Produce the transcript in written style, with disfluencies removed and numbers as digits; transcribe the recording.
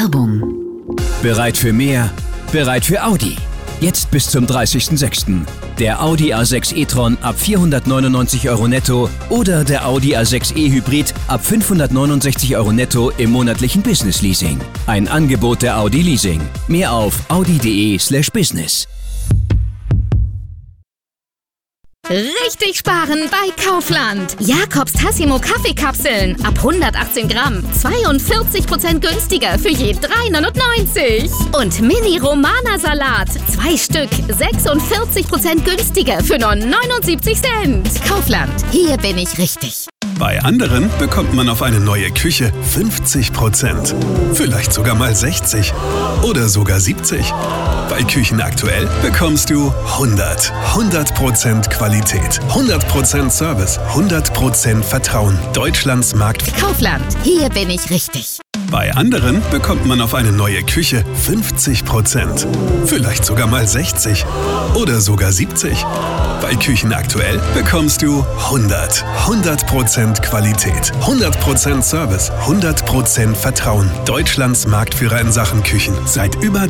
Werbung. Bereit für mehr? Bereit für Audi. Jetzt bis zum 30.06. Der Audi A6 e-tron ab 499 € netto oder der Audi A6 e-Hybrid ab 569 € netto im monatlichen Business Leasing. Ein Angebot der Audi Leasing. Mehr auf audi.de/business. Richtig sparen bei Kaufland. Jakobs Tassimo Kaffeekapseln ab 118 Gramm. 42% günstiger für je 3,99 €. Und Mini Romana Salat. 2 Stück. 46% günstiger für nur 79 Cent. Kaufland. Hier bin ich richtig. Bei anderen bekommt man auf eine neue Küche 50%. Vielleicht sogar mal 60. Oder sogar 70. Bei Küchen aktuell bekommst du 100% Qualität, 100% Service, 100% Vertrauen. Deutschlands Markt. Kaufland. Hier bin ich richtig. Bei anderen bekommt man auf eine neue Küche 50%. Vielleicht sogar mal 60. Oder sogar 70. Bei Küchen aktuell bekommst du 100% Qualität, 100% Service, 100% Vertrauen. Deutschlands Marktführer in Sachen Küchen. Seit über